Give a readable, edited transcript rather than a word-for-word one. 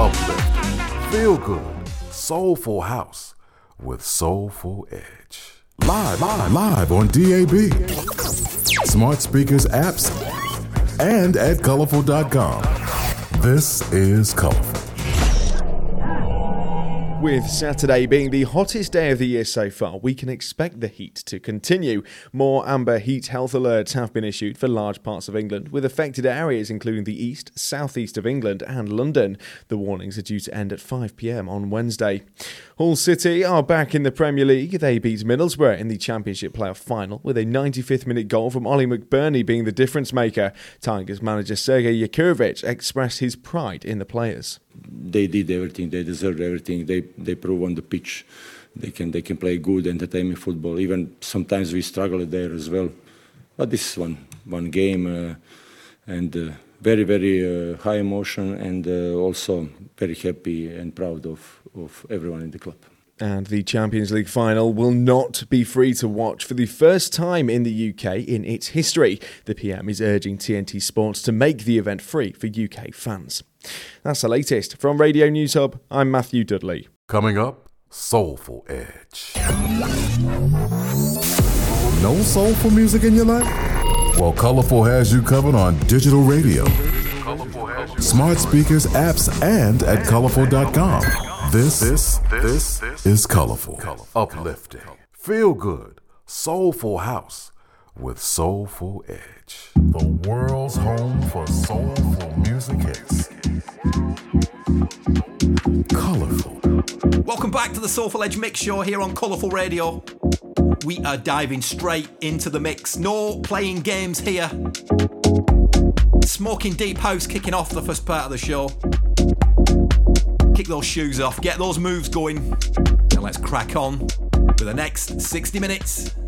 uplifting, feel good, soulful house with soulful edge. Live on DAB, smart speakers, apps, and at colorful.com. This is Colorful. With Saturday being the hottest day of the year so far, we can expect the heat to continue. More amber heat health alerts have been issued for large parts of England, with affected areas including the east, southeast of England and London. The warnings are due to end at 5 p.m. on Wednesday. Hull City are back in the Premier League. They beat Middlesbrough in the Championship playoff final, with a 95th minute goal from Ollie McBurney being the difference maker. Tigers manager Sergei Yakurovich expressed his pride in the players. They did everything. They deserved everything. They prove on the pitch. They can play good, entertaining football. Even sometimes we struggle there as well. But this is one game, and very, very high emotion, and also very happy and proud of everyone in the club. And the Champions League final will not be free to watch for the first time in the UK in its history. The PM is urging TNT Sports to make the event free for UK fans. That's the latest. From Radio News Hub, I'm Matthew Dudley. Coming up, Soulful Edge. No soulful music in your life? Well, Colorful has you covered on digital radio, smart speakers, apps, and at colorful.com. This is Colorful. Uplifting, feel good, soulful house with soulful edge. The world's home for soulful music hits. Colorful. Welcome back to the Soulful Edge Mix Show here on Colourful Radio. We are diving straight into the mix. No playing games here. Smoking Deep House kicking off the first part of the show. Kick those shoes off, get those moves going, and let's crack on with the next 60 minutes.